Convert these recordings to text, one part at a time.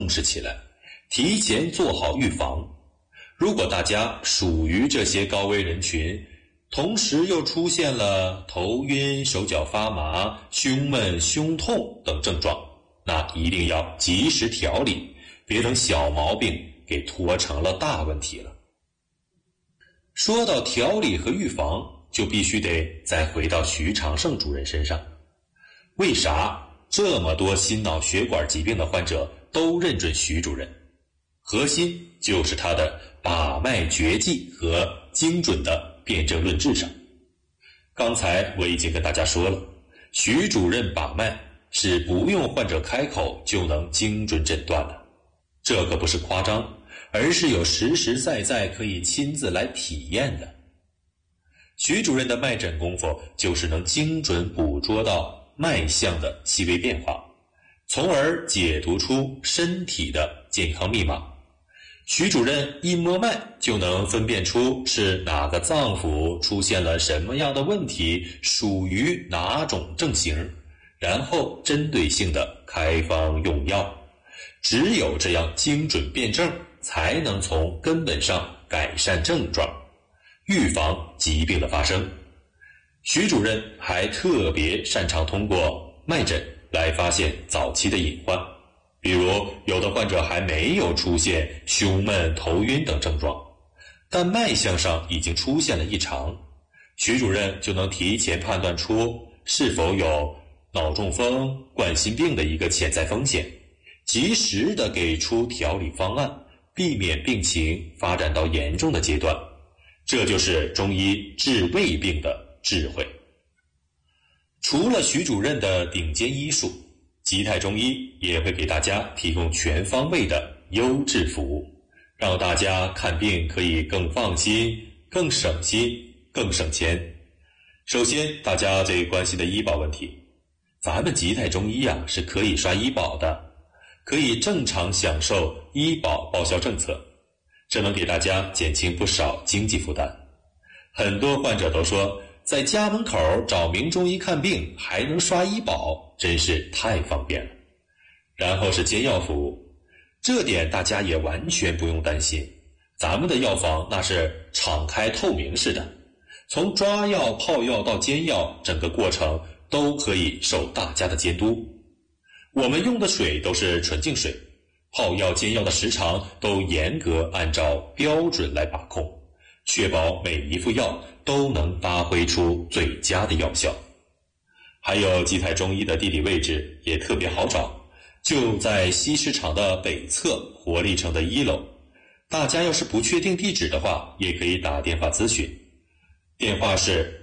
重视起来，提前做好预防。如果大家属于这些高危人群，同时又出现了头晕、手脚发麻、胸闷、胸痛等症状，那一定要及时调理，别等小毛病给拖成了大问题了。说到调理和预防，就必须得再回到徐长胜主任身上。为啥这么多心脑血管疾病的患者都认准徐主任？核心就是他的把脉绝技和精准的辨证论治上。刚才我已经跟大家说了，徐主任把脉是不用患者开口就能精准诊断的，这可不是夸张，而是有实实在在可以亲自来体验的。徐主任的脉诊功夫就是能精准捕捉到脉象的细微变化，从而解读出身体的健康密码。徐主任一摸脉就能分辨出是哪个脏腑出现了什么样的问题，属于哪种症型，然后针对性的开方用药。只有这样精准辨证，才能从根本上改善症状，预防疾病的发生。徐主任还特别擅长通过脉诊来发现早期的隐患，比如有的患者还没有出现胸闷、头晕等症状，但脉象上已经出现了异常，徐主任就能提前判断出是否有脑中风、冠心病的一个潜在风险，及时的给出调理方案，避免病情发展到严重的阶段。这就是中医治胃病的智慧。除了徐主任的顶尖医术，吉泰中医也会给大家提供全方位的优质服务，让大家看病可以更放心、更省心、更省钱。首先，大家最关心的医保问题，咱们吉泰中医是可以刷医保的，可以正常享受医保报销政策，这能给大家减轻不少经济负担。很多患者都说，在家门口找名中医看病还能刷医保，真是太方便了。然后是煎药服务，这点大家也完全不用担心，咱们的药房那是敞开透明式的，从抓药、泡药到煎药，整个过程都可以受大家的监督。我们用的水都是纯净水，泡药、煎药的时长都严格按照标准来把控，确保每一副药都能发挥出最佳的药效。还有吉泰中医的地理位置也特别好找，就在西市场的北侧活力城的1楼。大家要是不确定地址的话，也可以打电话咨询，电话是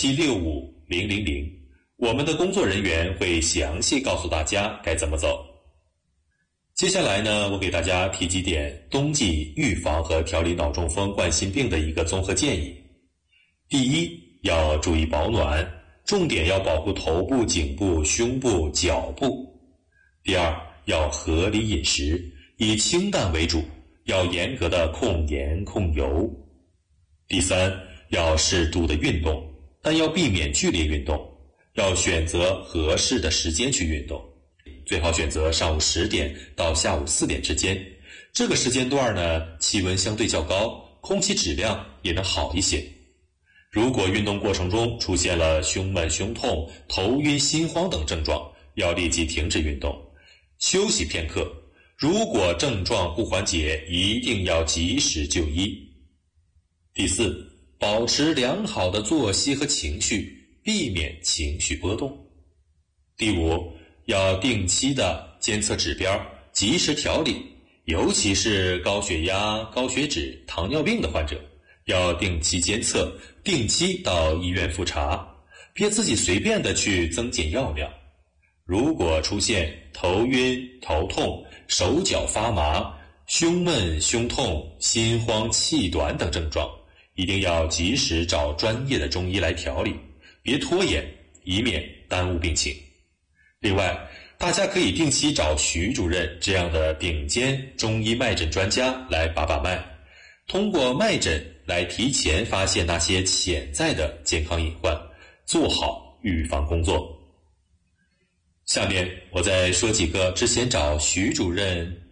27650000，我们的工作人员会详细告诉大家该怎么走。接下来呢，我给大家提几点冬季预防和调理脑中风、冠心病的一个综合建议。第一，要注意保暖，重点要保护头部、颈部、胸部、脚部。第二，要合理饮食，以清淡为主，要严格的控盐控油。第三，要适度的运动，但要避免剧烈运动，要选择合适的时间去运动，最好选择上午10点到下午4点之间，这个时间段呢，气温相对较高，空气质量也能好一些。如果运动过程中出现了胸闷、胸痛、头晕、心慌等症状，要立即停止运动，休息片刻。如果症状不缓解，一定要及时就医。第四，保持良好的作息和情绪，避免情绪波动。第五，要定期的监测指标，及时调理，尤其是高血压、高血脂、糖尿病的患者，要定期监测，定期到医院复查，别自己随便的去增减药量。如果出现头晕、头痛、手脚发麻、胸闷、胸痛、心慌、气短等症状，一定要及时找专业的中医来调理，别拖延，以免耽误病情。另外，大家可以定期找徐主任这样的顶尖中医脉诊专家来把把脉，通过脉诊来提前发现那些潜在的健康隐患，做好预防工作。下面我再说几个之前找徐主任